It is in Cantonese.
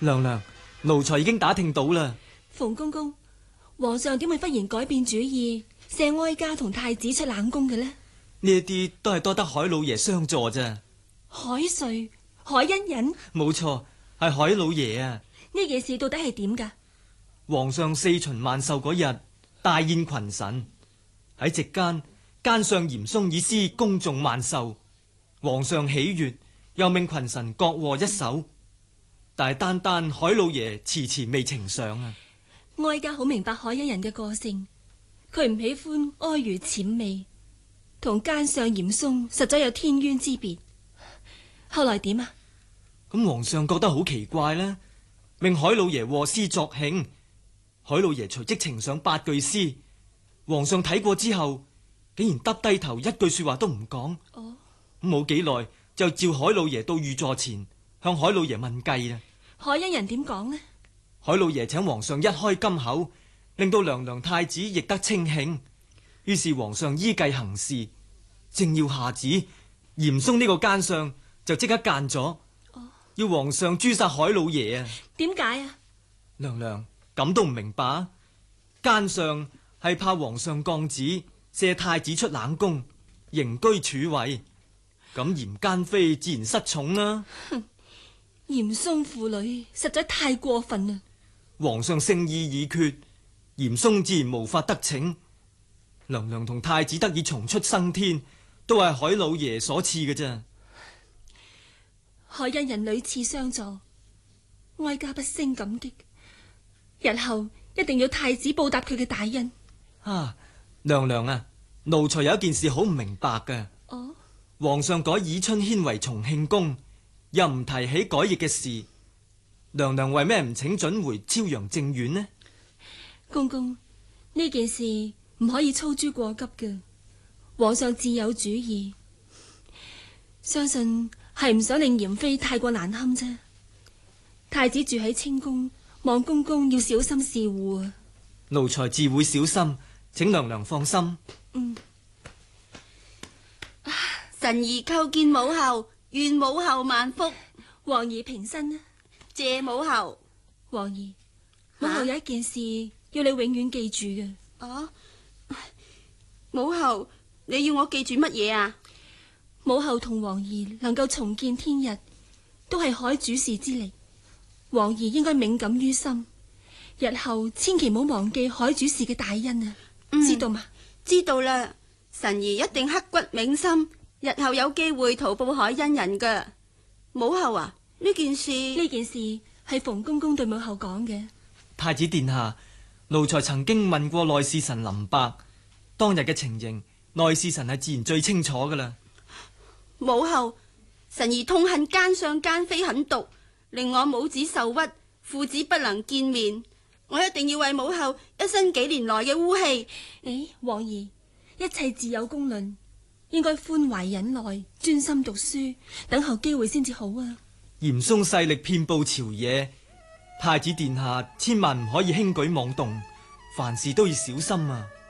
娘娘，奴才已經打聽到啦。 馮公公，皇上點會忽然改變主意，赦哀家同太子出冷宮嘅呢？ 呢一啲都係多得海老爺相助咋。 海瑞、海欣仁， 冇錯，係海老爺啊。 呢件事到底係點噶？ 皇上四旬萬壽嗰日大宴群臣，喺席間奸相嚴嵩以詩恭頌萬壽，皇上喜悅，又命群臣各賀一首。但係單單海老爺遲遲未呈上啊。 哀家好明白海欣仁嘅個性，佢唔喜歡哀愉諂媚，同奸相嚴嵩實在有天淵之別。後來點啊？ 咁皇上覺得好奇怪啦，命海老爺和詩作慶。海老爺隨即呈上8句詩，皇上睇過之後，竟然耷低頭，一句說話都唔講。 哦， 冇幾耐就召海老爺到御座前，向海老爺問計啦。 海欣仁點講呢？ 海老爺請皇上一開金口，令到娘娘太子亦得清慶。於是皇上依計行事，正要下旨，嚴嵩呢個奸相就即刻諫咗，要皇上誅殺海老爺啊！ 點解啊？ 娘娘咁都唔明白？奸相係怕皇上降旨，赦太子出冷宮，刑居處位，咁嚴奸妃自然失寵啦。 哼，嚴嵩父女實在太過分啦！ 皇上聖意已決，嚴嵩自然無法得逞。娘娘同太子得以重出生天，都係海老爺所賜嘅啫。 海欣仁屢次相助，哀家不勝感激。日後一定要太子報答佢嘅大恩。 啊，娘娘啊，奴才有一件事好唔明白嘅。 哦， 皇上改宜春軒為重慶宮，又唔提起改易嘅事，娘娘為咩唔請准回昭陽正院呢？ 公公，呢件事唔可以操諸過急嘅，皇上自有主意。相信係唔想令嚴妃太過難堪啫。太子住喺清宮，望公公要小心事護啊！ 奴才自會小心，請娘娘放心。 臣兒叩見母后，願母后萬福。 皇兒平身啊！ 謝母后。 皇兒，母后有一件事要你永遠記住嘅。 啊，母后，你要我記住乜嘢啊？ 母后同皇兒能夠重見天日，都係海主事之力。皇兒應該敏感於心，日後千祈唔好忘記海主事嘅大恩啊！知道嗎？ 知道啦，臣兒一定刻骨銘心，日後有機會圖報海欣仁噶。母后啊，呢件事係馮公公對母后講嘅。 太子殿下，奴才曾經問過內侍臣林伯，當日嘅情形，內侍臣係自然最清楚噶啦。 母后，臣兒痛恨奸相奸妃狠毒，令我母子受屈，父子不能見面。我一定要為母后一生幾年來嘅污氣。 皇兒，一切自有公論，應該寬懷忍耐，專心讀書，等候機會先至好啊！ 嚴嵩勢力遍布朝野，太子殿下千萬唔可以輕舉妄動，凡事都要小心啊！